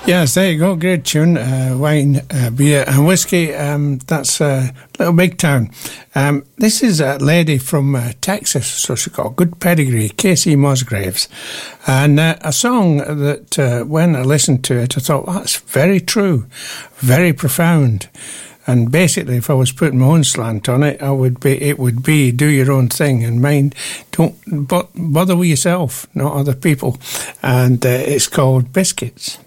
Yes, there you go. Great tune. Wine, beer and whiskey. That's Little Big Town. This is a lady from Texas, so she's got a good pedigree, Casey Musgraves. And a song that when I listened to it, I thought, that's very true, very profound. And basically, if I was putting my own slant on it, it would be do your own thing and mind. Don't bother with yourself, not other people. And it's called Biscuits.